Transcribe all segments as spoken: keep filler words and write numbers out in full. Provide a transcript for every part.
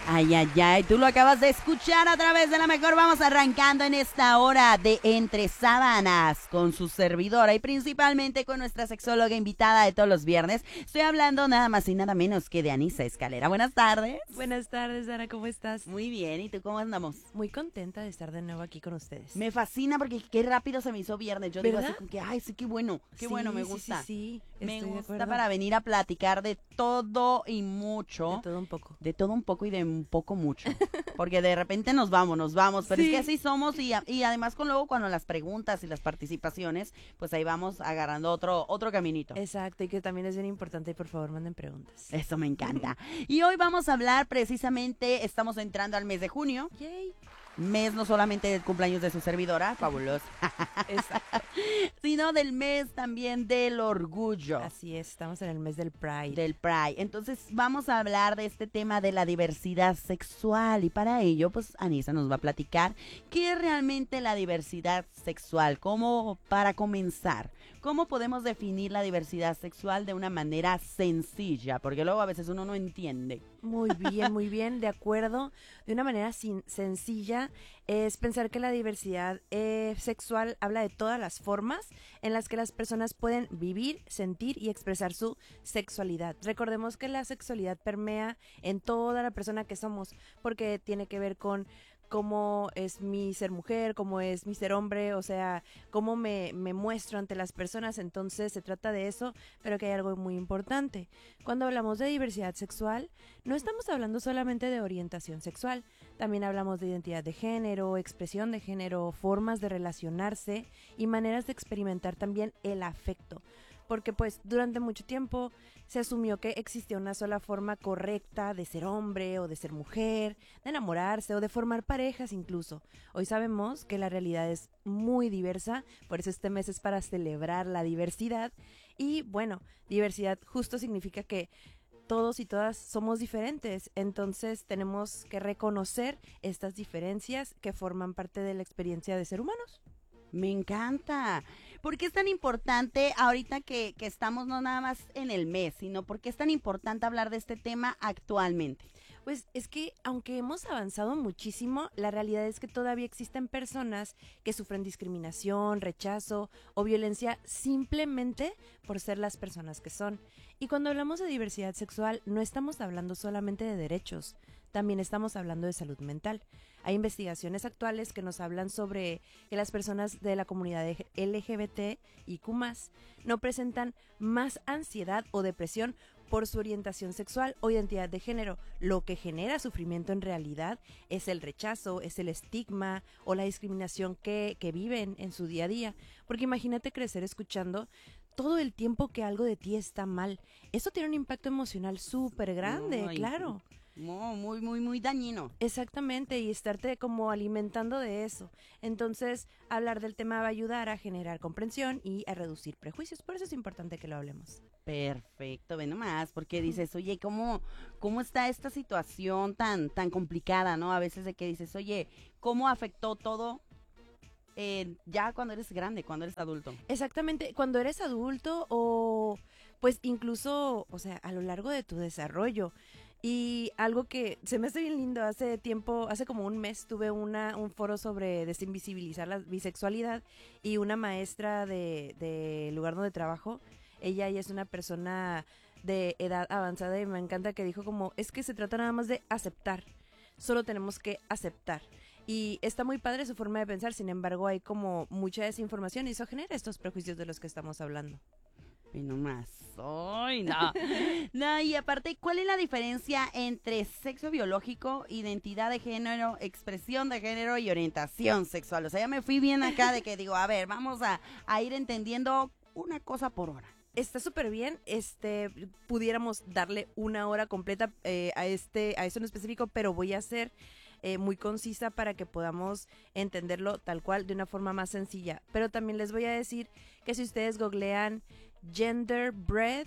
Ay, ay, ay, tú lo acabas de escuchar a través de la mejor. Vamos arrancando en esta hora de Entre Sábanas con su servidora y principalmente con nuestra sexóloga invitada de todos los viernes. Estoy hablando nada más y nada menos que de Anisa Escalera. Buenas tardes. Buenas tardes, Dara, ¿cómo estás? Muy bien, ¿y tú cómo andamos? Muy contenta de estar de nuevo aquí con ustedes. Me fascina porque qué rápido se me hizo viernes. Yo ¿verdad? digo así como que, ay, sí, qué bueno, qué Sí, bueno, me sí, gusta. Sí, sí, Me estoy de gusta acuerdo. para venir a platicar de todo y mucho. De todo un poco. De todo un poco y de un poco mucho. Porque de repente nos vamos, nos vamos. Pero Sí. es que así somos y, y además con luego cuando las preguntas y las participaciones, pues ahí vamos agarrando otro, otro caminito. Exacto, y que también es bien importante y por favor manden preguntas. Eso me encanta. Y hoy vamos a hablar precisamente, estamos entrando al mes de junio. Yay. Mes no solamente del cumpleaños de su servidora, fabuloso, Exacto. sino del mes también del orgullo. Así es, estamos en el mes del Pride. Del Pride. Entonces vamos a hablar de este tema de la diversidad sexual y para ello pues Anisa nos va a platicar qué es realmente la diversidad sexual, cómo para comenzar, cómo podemos definir la diversidad sexual de una manera sencilla, porque luego a veces uno no entiende. Muy bien, muy bien, de acuerdo. De una manera sin, sencilla, es pensar que la diversidad eh, sexual habla de todas las formas en las que las personas pueden vivir, sentir y expresar su sexualidad. Recordemos que la sexualidad permea en toda la persona que somos, porque tiene que ver con cómo es mi ser mujer, cómo es mi ser hombre, o sea, cómo me, me muestro ante las personas. Entonces se trata de eso, pero que hay algo muy importante. Cuando hablamos de diversidad sexual, no estamos hablando solamente de orientación sexual, también hablamos de identidad de género, expresión de género, formas de relacionarse y maneras de experimentar también el afecto. Porque pues durante mucho tiempo se asumió que existía una sola forma correcta de ser hombre o de ser mujer, de enamorarse o de formar parejas incluso. Hoy sabemos que la realidad es muy diversa, por eso este mes es para celebrar la diversidad. Y bueno, diversidad justo significa que todos y todas somos diferentes, entonces tenemos que reconocer estas diferencias que forman parte de la experiencia de ser humanos. Me encanta. ¿Por qué es tan importante ahorita que, que estamos no nada más en el mes, sino por qué es tan importante hablar de este tema actualmente? Pues es que aunque hemos avanzado muchísimo, la realidad es que todavía existen personas que sufren discriminación, rechazo o violencia simplemente por ser las personas que son. Y cuando hablamos de diversidad sexual, no estamos hablando solamente de derechos, también estamos hablando de salud mental. Hay investigaciones actuales que nos hablan sobre que las personas de la comunidad L G B T I Q más, no presentan más ansiedad o depresión por su orientación sexual o identidad de género. Lo que genera sufrimiento en realidad es el rechazo, es el estigma o la discriminación que, que viven en su día a día. Porque imagínate crecer escuchando todo el tiempo que algo de ti está mal. Eso tiene un impacto emocional súper grande, Ay, claro. No, muy, muy, muy dañino. Exactamente, y estarte como alimentando de eso. Entonces, hablar del tema va a ayudar a generar comprensión y a reducir prejuicios. Por eso es importante que lo hablemos. Perfecto, ve nomás, porque dices, oye, ¿cómo, cómo está esta situación tan, tan complicada, ¿no? A veces de que dices, oye, ¿cómo afectó todo eh, ya cuando eres grande, cuando eres adulto? Exactamente, cuando eres adulto o pues incluso, o sea, a lo largo de tu desarrollo. Y algo que se me hace bien lindo, hace tiempo, hace como un mes tuve una, un foro sobre desinvisibilizar la bisexualidad y una maestra de, de lugar donde trabajo, ella ya es una persona de edad avanzada y me encanta que dijo como, es que se trata nada más de aceptar, solo tenemos que aceptar. Y está muy padre su forma de pensar, sin embargo hay como mucha desinformación y eso genera estos prejuicios de los que estamos hablando. Y no más. ¡Ay, no! No, y aparte, ¿cuál es la diferencia entre sexo biológico, identidad de género, expresión de género y orientación sexual? O sea, ya me fui bien acá de que digo, a ver, vamos a, a ir entendiendo una cosa por hora. Está súper bien, este, pudiéramos darle una hora completa eh, a este, a eso en específico, pero voy a ser eh, muy concisa para que podamos entenderlo tal cual de una forma más sencilla. Pero también les voy a decir que si ustedes googlean gender breath,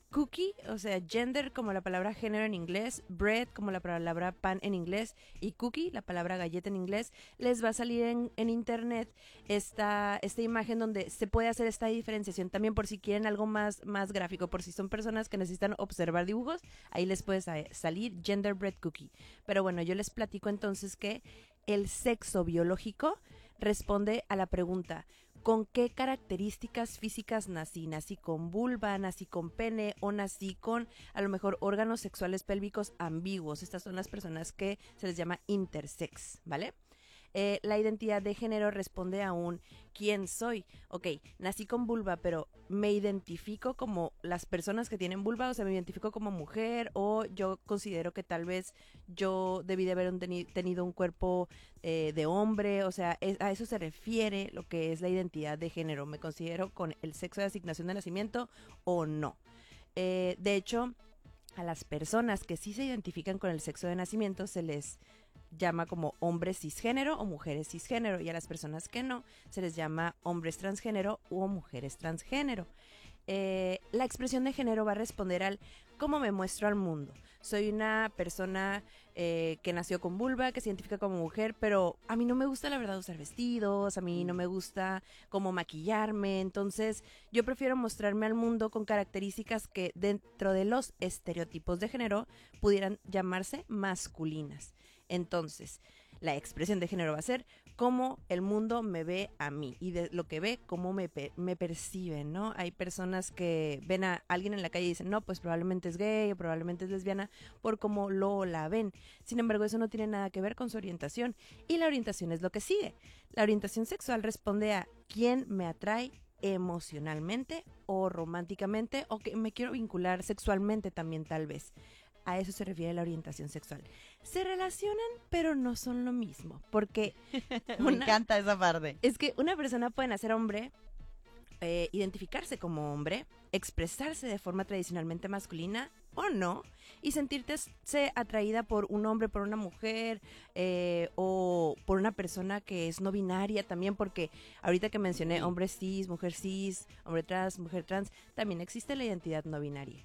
cookie, o sea, gender como la palabra género en inglés, bread como la palabra pan en inglés y cookie, la palabra galleta en inglés, les va a salir en, en internet esta, esta imagen donde se puede hacer esta diferenciación también por si quieren algo más, más gráfico, por si son personas que necesitan observar dibujos, ahí les puede sa- salir gender bread cookie. Pero bueno, yo les platico entonces que el sexo biológico responde a la pregunta: ¿con qué características físicas nací? ¿Nací con vulva, nací con pene o nací con a lo mejor órganos sexuales pélvicos ambiguos? Estas son las personas que se les llama intersex, ¿vale? Eh, la identidad de género responde a un ¿quién soy? Ok, nací con vulva, pero me identifico como las personas que tienen vulva, o sea, me identifico como mujer, o yo considero que tal vez yo debí de haber un teni- tenido un cuerpo eh, de hombre, o sea, es- a eso se refiere lo que es la identidad de género. ¿Me considero con el sexo de asignación de nacimiento o no? Eh, de hecho, a las personas que sí se identifican con el sexo de nacimiento se les llama como hombres cisgénero o mujeres cisgénero, y a las personas que no se les llama hombres transgénero o mujeres transgénero. Eh, la expresión de género va a responder al cómo me muestro al mundo. Soy una persona eh, que nació con vulva, que se identifica como mujer, pero a mí no me gusta la verdad usar vestidos, a mí no me gusta como maquillarme, entonces yo prefiero mostrarme al mundo con características que dentro de los estereotipos de género pudieran llamarse masculinas. Entonces, la expresión de género va a ser cómo el mundo me ve a mí y de lo que ve, cómo me, pe- me perciben, ¿no? Hay personas que ven a alguien en la calle y dicen, no, pues probablemente es gay o probablemente es lesbiana por cómo lo o la ven. Sin embargo, eso no tiene nada que ver con su orientación, y la orientación es lo que sigue. La orientación sexual responde a quién me atrae emocionalmente o románticamente, o que me quiero vincular sexualmente también, tal vez. A eso se refiere la orientación sexual. Se relacionan, pero no son lo mismo, porque Me una, encanta esa parte. es que una persona puede nacer hombre, eh, identificarse como hombre, expresarse de forma tradicionalmente masculina o no, y sentirse atraída por un hombre, por una mujer, eh, o por una persona que es no binaria también, porque ahorita que mencioné Sí. hombre cis, mujer cis, hombre trans, mujer trans, también existe la identidad no binaria.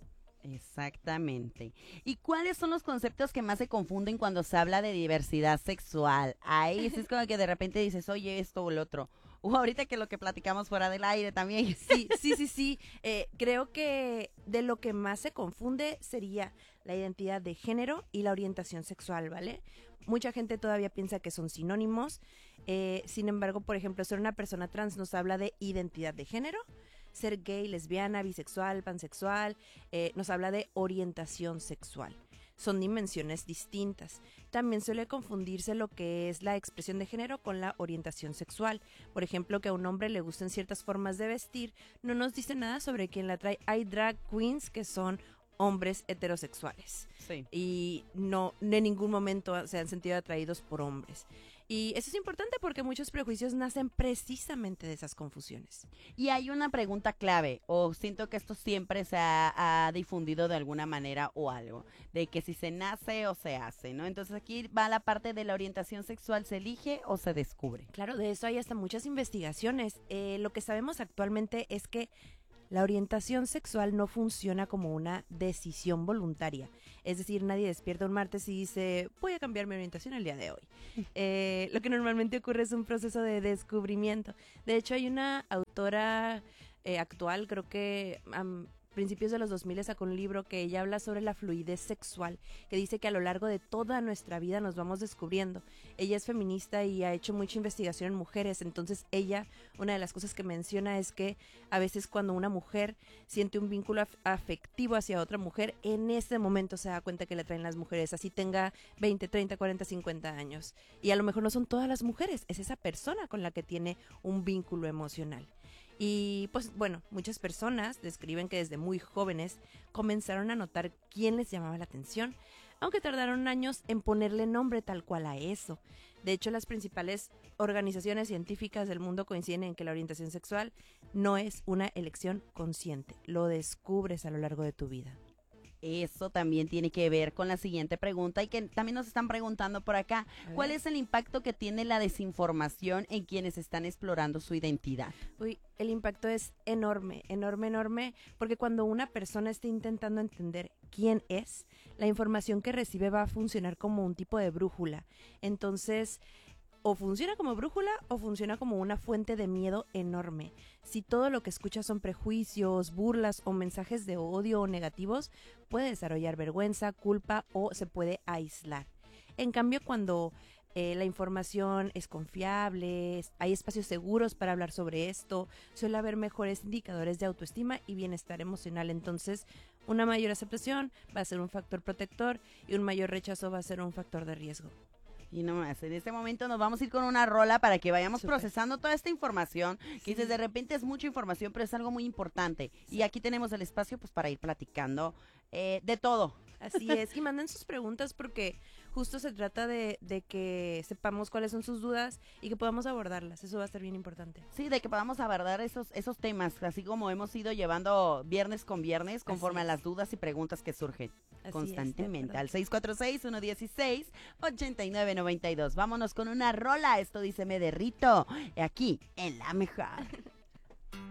Exactamente. ¿Y cuáles son los conceptos que más se confunden cuando se habla de diversidad sexual? Ahí sí es como que de repente dices, oye, esto o el otro. O ahorita que lo que platicamos fuera del aire también. Sí, sí, sí, sí. Eh, creo que de lo que más se confunde sería la identidad de género y la orientación sexual, ¿vale? Mucha gente todavía piensa que son sinónimos. Eh, sin embargo, por ejemplo, ser una persona trans nos habla de identidad de género. Ser gay, lesbiana, bisexual, pansexual, eh, nos habla de orientación sexual. Son dimensiones distintas. También suele confundirse lo que es la expresión de género con la orientación sexual. Por ejemplo, que a un hombre le gusten ciertas formas de vestir no nos dice nada sobre quién la trae. Hay drag queens que son hombres heterosexuales Sí. y no en ningún momento se han sentido atraídos por hombres. Y eso es importante porque muchos prejuicios nacen precisamente de esas confusiones. Y hay una pregunta clave, o siento que esto siempre se ha, ha difundido de alguna manera o algo, de que si se nace o se hace, ¿no? Entonces aquí va la parte de la orientación sexual, ¿se elige o se descubre? Claro, de eso hay hasta muchas investigaciones. Eh, lo que sabemos actualmente es que la orientación sexual no funciona como una decisión voluntaria. Es decir, nadie despierta un martes y dice, voy a cambiar mi orientación el día de hoy. Eh, lo que normalmente ocurre es un proceso de descubrimiento. De hecho, hay una autora eh, actual, creo que a um, principios de los dos mil sacó un libro que ella habla sobre la fluidez sexual, que dice que a lo largo de toda nuestra vida nos vamos descubriendo. Ella es feminista y ha hecho mucha investigación en mujeres, entonces ella, una de las cosas que menciona es que a veces cuando una mujer siente un vínculo af- afectivo hacia otra mujer, en ese momento se da cuenta que le atraen las mujeres, así tenga veinte, treinta, cuarenta, cincuenta años. Y a lo mejor no son todas las mujeres, es esa persona con la que tiene un vínculo emocional. Y pues bueno, muchas personas describen que desde muy jóvenes comenzaron a notar quién les llamaba la atención, aunque tardaron años en ponerle nombre tal cual a eso. De hecho, las principales organizaciones científicas del mundo coinciden en que la orientación sexual no es una elección consciente, lo descubres a lo largo de tu vida. Eso también tiene que ver con la siguiente pregunta y que también nos están preguntando por acá. ¿Cuál es el impacto que tiene la desinformación en quienes están explorando su identidad? Uy, el impacto es enorme, enorme, enorme, porque cuando una persona está intentando entender quién es, la información que recibe va a funcionar como un tipo de brújula. Entonces, o funciona como brújula o funciona como una fuente de miedo enorme. Si todo lo que escucha son prejuicios, burlas o mensajes de odio o negativos, puede desarrollar vergüenza, culpa o se puede aislar. En cambio, cuando eh, la información es confiable, hay espacios seguros para hablar sobre esto, suele haber mejores indicadores de autoestima y bienestar emocional. Entonces, una mayor aceptación va a ser un factor protector y un mayor rechazo va a ser un factor de riesgo. Y no más, en este momento nos vamos a ir con una rola para que vayamos Súper. procesando toda esta información, que Sí. dices, de repente es mucha información, pero es algo muy importante. Y aquí tenemos el espacio pues para ir platicando eh, de todo. Así es, y manden sus preguntas porque justo se trata de, de que sepamos cuáles son sus dudas y que podamos abordarlas, eso va a ser bien importante. Sí, de que podamos abordar esos, esos temas, así como hemos ido llevando viernes con viernes, conforme a es. las dudas y preguntas que surgen Así constantemente. es, de Al seis cuatro seis, uno uno seis, ocho nueve nueve dos. Vámonos con una rola, esto dice Me Derrito, aquí en La Mejor.